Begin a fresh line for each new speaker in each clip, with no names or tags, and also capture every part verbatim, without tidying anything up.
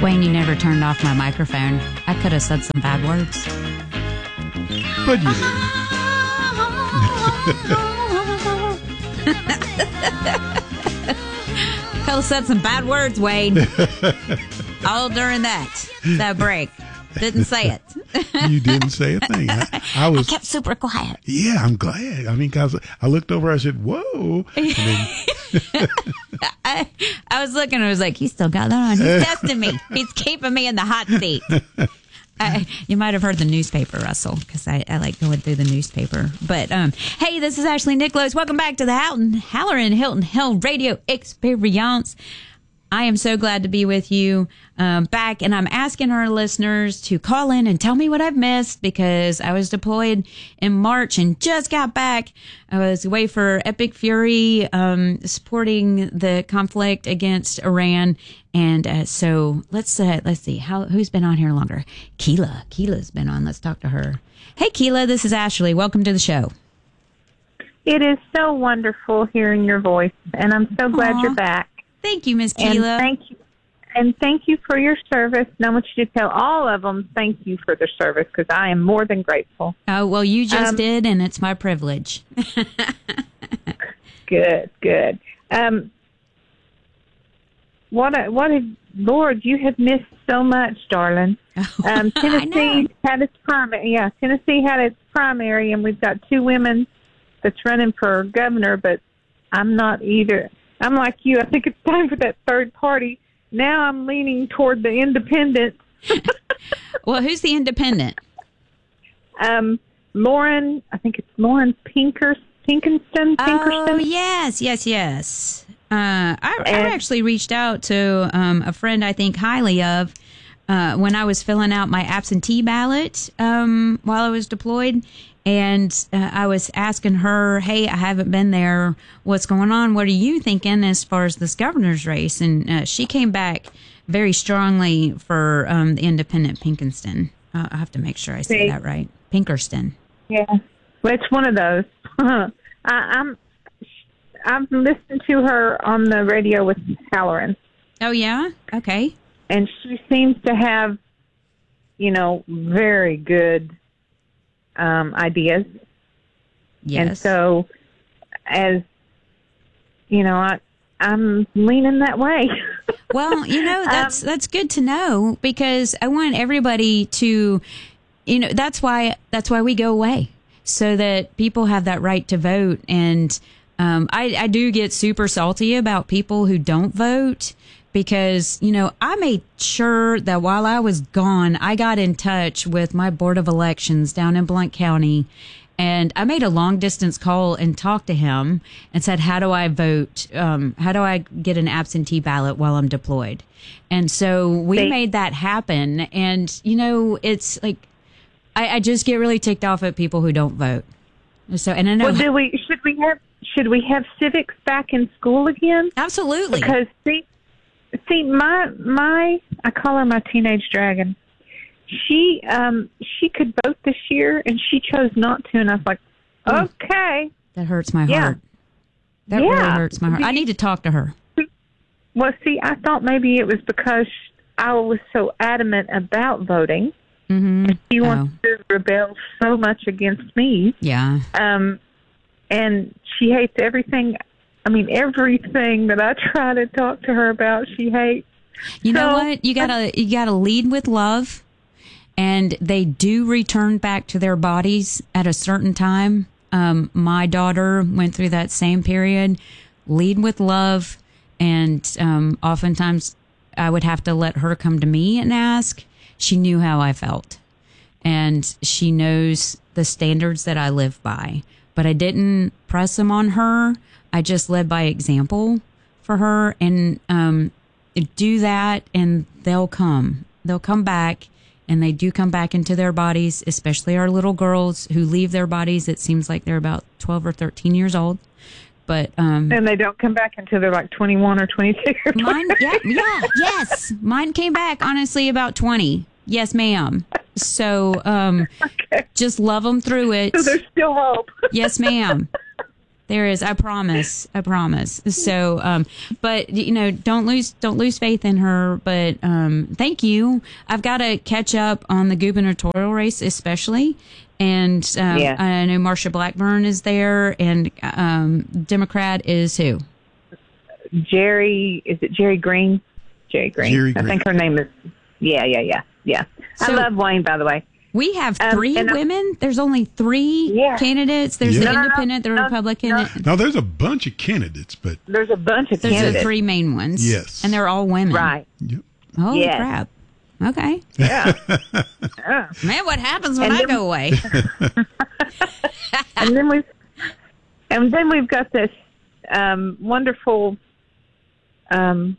Wayne, you never turned off my microphone. I could have said some bad words.
But you didn't.
Could have said some bad words, Wayne. All during that, that break. Didn't say it.
You didn't say a thing. I, I was
I kept super quiet.
Yeah, I'm glad. I mean, cause I looked over, I said, "Whoa!" And then,
I, I was looking. I was like, "He's still got that on. He's testing me. He's keeping me in the hot seat." I, you might have heard the newspaper, Russell, because I, I like going through the newspaper. But um, hey, this is Ashley Nicholas. Welcome back to the Houghton Halloran Hilton Hill Radio Experience. I am so glad to be with you um, back, and I'm asking our listeners to call in and tell me what I've missed, because I was deployed in March and just got back. I was away for Epic Fury, um, supporting the conflict against Iran, and uh, so let's uh, let's see how who's been on here longer. Keela, Keela's been on. Let's talk to her. Hey, Keela, this is Ashley. Welcome to the show.
It is so wonderful hearing your voice, and I'm so glad
Aww.
you're back.
Thank you, Miss
And
Keela.
thank you, and thank you for your service. And I want you to tell all of them thank you for their service, because I am more than grateful.
Oh, well, you just
um,
did, and it's my privilege.
Good, good. Um, what, a, what, a, Lord, you have missed so much, darling. Um, Tennessee had its primary. Yeah, Tennessee had its primary, and we've got two women that's running for governor, but I'm not either. I'm like you. I think it's time for that third party. Now I'm leaning toward the independent.
Well, who's the independent?
Um, Lauren, I think it's Lauren Pinkers, Pinkerston. Pinkerston.
Oh, yes, yes, yes. Uh, I, I
And-
actually reached out to um, a friend I think highly of uh, when I was filling out my absentee ballot um, while I was deployed. And uh, I was asking her, hey, I haven't been there. What's going on? What are you thinking as far as this governor's race? And uh, she came back very strongly for um, the independent Pinkerston. Uh, I have to make sure I say
See?
that right. Pinkerston.
Yeah, well, it's one of those. I, I'm I've listened to her on the radio with Halloran,
Oh, yeah? Okay.
and she seems to have, you know, very good um, ideas.
Yes.
And so, as you know, I I'm leaning that way.
Well, you know, that's
Um,
that's good to know, because I want everybody to, you know, that's why that's why we go away, so that people have that right to vote. And um, I, I do get super salty about people who don't vote, because, you know, I made sure that while I was gone, I got in touch with my Board of Elections down in Blount County, and I made a long distance call and talked to him and said, how do I vote? Um, how do I get an absentee ballot while I'm deployed? And so we
They-
made that happen. And, you know, it's like, I, I just get really ticked off at people who don't vote. So, and I know.
Well, do we should we have should we have civics back in school again?
Absolutely.
Because see, see, my my I call her my teenage dragon. She um she could vote this year, and she chose not to, and I was like, okay.
That hurts my
Yeah.
heart. That
Yeah.
really hurts my heart. I need to talk to her.
Well, see, I thought maybe it was because I was so adamant about voting.
Mm-hmm.
She
Oh.
wants to rebel so much against me.
Yeah.
Um, and she hates everything. I mean, everything that I try to talk to her about, she hates.
You know
So-
what? You gotta you gotta lead with love, and they do return back to their bodies at a certain time. Um, my daughter went through that same period. Lead with love, and um, oftentimes I would have to let her come to me and ask. She knew how I felt, and she knows the standards that I live by. But I didn't press them on her. I just led by example for her, and um, do that, and they'll come. They'll come back, and they do come back into their bodies, especially our little girls who leave their bodies. It seems like they're about twelve or thirteen years old. But um,
And they don't come back until they're like twenty-one or twenty-six or
mine,
twenty.
yeah, yeah, yes, mine came back honestly about twenty. Yes, ma'am. So um,
Okay.
just love them through it.
So there's still hope.
Yes, ma'am. There is. I promise. I promise. So, um, but you know, don't lose, don't lose faith in her. But, um, thank you. I've got to catch up on the gubernatorial race, especially. And, um,
Yeah.
I know Marsha Blackburn is there, and, um, Democrat is who?
Jerry, is it Jerry Green? Jerry Green.
Jerry
I
Green.
think her name is, yeah, yeah, yeah, yeah. I
So-
love Wayne, by the way.
We have
Um,
three
and I-
women. There's only three
Yeah.
candidates. There's
Yeah.
the
No,
no, no,
independent, the
no,
Republican.
no.
Now, there's a bunch of candidates, but
There's a bunch of
There's the
candidates.
three main ones.
Yes.
And they're all women.
Right.
yep.
Holy
Yes.
crap. Okay.
Yeah. Yeah.
Man, what happens when
And
I
then-
go away?
and then we've and then we've got this um, wonderful um,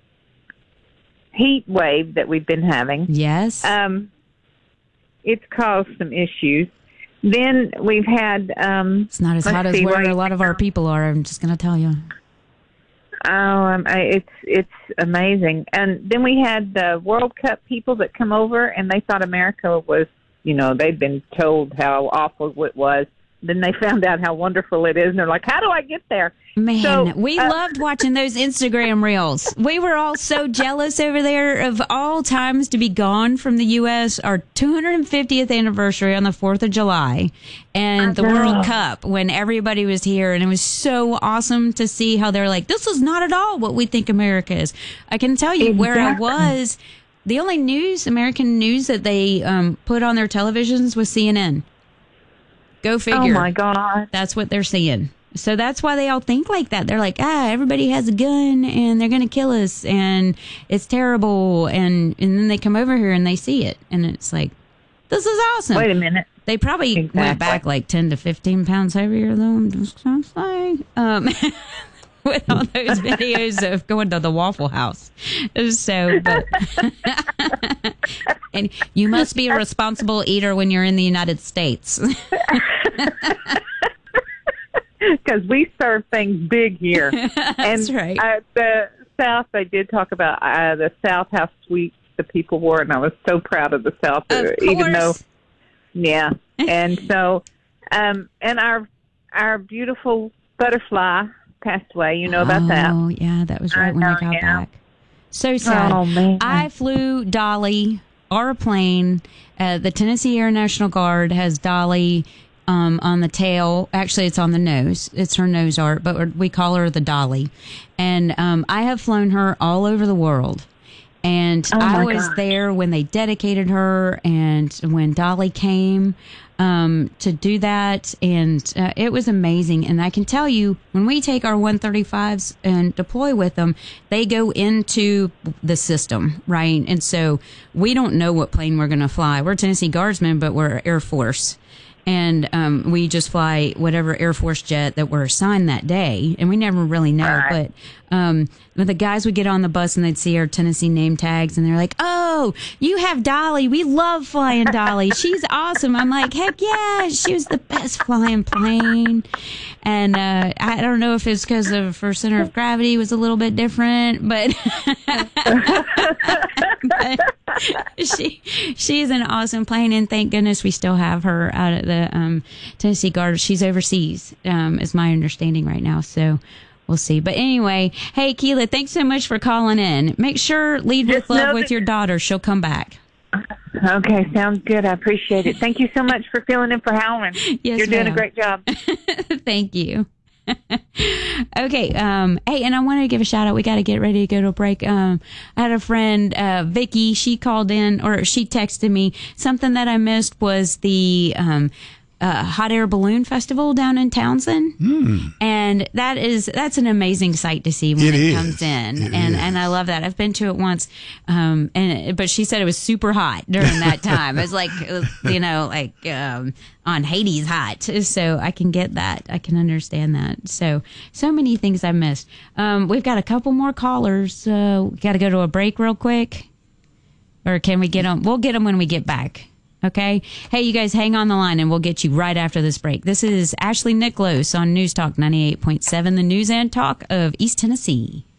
heat wave that we've been having.
Yes.
Um, it's caused some issues. Then we've had. Um,
It's not as
let's
hot as
see,
where
right
a lot of our
now-
people are. I'm just going to tell you.
Oh, um, I, it's it's amazing. And then we had the World Cup people that come over, and they thought America was, you know, they'd been told how awful it was. Then they found out how wonderful it is, and they're like, "How do I get there?"
Man,
So,
we
uh,
loved watching those Instagram reels. We were all so jealous over there of all times to be gone from the U S. Our two hundred fiftieth anniversary on the fourth of July and the
know.
World Cup when everybody was here. And it was so awesome to see how they're like, this is not at all what we think America is. I can tell you where I
Exactly.
was. The only news, American news that they um, put on their televisions was C N N. Go figure.
Oh my God!
That's what they're seeing. So that's why they all think like that. They're like, ah, everybody has a gun and they're going to kill us and it's terrible. And, and then they come over here and they see it. And it's like, this is awesome.
Wait a minute.
They probably
Exactly.
went back like ten to fifteen pounds heavier, though. I'm just going to say. Um, with all those videos of going to the Waffle House. So, but. And you must be a responsible eater when you're in the United States.
Because we serve things big here.
That's
and
right.
At the South, they did talk about uh, the South, how sweet the people were, and I was so proud of the South,
Of
uh, even though,
course.
yeah. And so, um, and our our beautiful butterfly passed away. You know about that?
Oh, yeah, that was right
I
when I
know,
got
yeah.
back. So sad.
Oh, man.
I flew Dolly, our plane. Uh, the Tennessee Air National Guard has Dolly um, on the tail. Actually, it's on the nose. It's her nose art, but we call her the Dolly. And um, I have flown her all over the world. And
Oh,
I
my
was
gosh.
there when they dedicated her and when Dolly came um, to do that. And uh, it was amazing. And I can tell you, when we take our one thirty-fives and deploy with them, they go into the system, right? And so we don't know what plane we're going to fly. We're Tennessee Guardsmen, but we're Air Force. And um, we just fly whatever Air Force jet that we're assigned that day. And we never really know.
Right.
But um, but the guys would get on the bus and they'd see our Tennessee name tags. And they're like, oh, you have Dolly. We love flying Dolly. She's awesome. I'm like, heck yeah. She was the best flying plane. And uh, I don't know if it's because of her center of gravity was a little bit different. But, but she she's an awesome plane. And thank goodness we still have her out at the um, Tennessee Guard. She's overseas, um, is my understanding right now. So we'll see. But anyway, hey, Keela, thanks so much for calling in. Make sure Lead with
Just
Love
know
with
that-
your daughter. She'll come back.
Okay, sounds good. I appreciate it. Thank you so much for filling in for Howard.
Yes,
You're doing
ma'am.
a great job.
Thank you. Okay. Um, hey, and I wanted to give a shout out. We got to get ready to go to a break. Um, I had a friend, uh, Vicky, she called in or she texted me. Something that I missed was the, um, uh, Hot Air Balloon Festival down in Townsend.
Mm.
And that is, that's an amazing sight to see when
It
it,
is.
comes in.
It
and,
is.
and I love that. I've been to it once. Um, and, but she said it was super hot during that time. It was like, uh, you know, like, um, on Hades hot. So I can get that. I can understand that. So, so many things I missed. Um, we've got a couple more callers. Uh, got to go to a break real quick. Or can we get them? We'll get them when we get back. Okay. Hey, you guys hang on the line and we'll get you right after this break. This is Ashley Nicholas on News Talk ninety-eight point seven, the news and talk of East Tennessee.